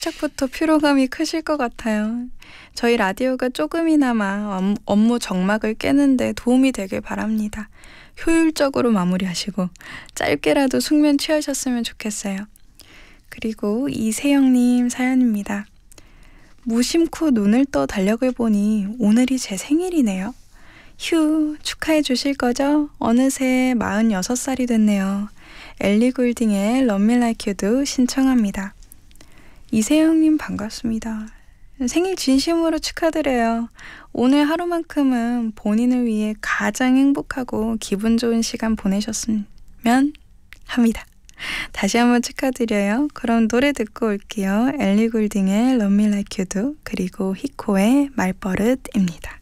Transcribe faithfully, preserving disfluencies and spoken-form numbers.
시작부터 피로감이 크실 것 같아요. 저희 라디오가 조금이나마 업- 업무 정막을 깨는데 도움이 되길 바랍니다. 효율적으로 마무리하시고 짧게라도 숙면 취하셨으면 좋겠어요. 그리고 이세영님 사연입니다. 무심코 눈을 떠 달력을 보니 오늘이 제 생일이네요. 휴, 축하해 주실 거죠? 어느새 마흔여섯 살이 됐네요. 엘리 굴딩의 Love Me Like You Do 신청합니다. 이세영님 반갑습니다. 생일 진심으로 축하드려요. 오늘 하루만큼은 본인을 위해 가장 행복하고 기분 좋은 시간 보내셨으면 합니다. 다시 한번 축하드려요. 그럼 노래 듣고 올게요. 엘리 굴딩의 Love Me Like You Do 그리고 히코의 말버릇입니다.